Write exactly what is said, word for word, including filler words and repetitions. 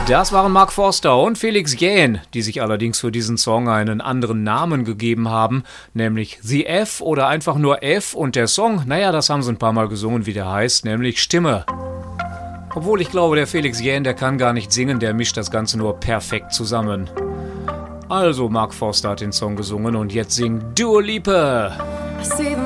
Das waren Mark Forster und Felix Jähn, die sich allerdings für diesen Song einen anderen Namen gegeben haben, nämlich The F oder einfach nur F, und der Song, naja, das haben sie ein paar Mal gesungen, wie der heißt, nämlich Stimme. Obwohl ich glaube, der Felix Jähn, der kann gar nicht singen, der mischt das Ganze nur perfekt zusammen. Also, Mark Forster hat den Song gesungen und jetzt singt Dua Lipa. I see them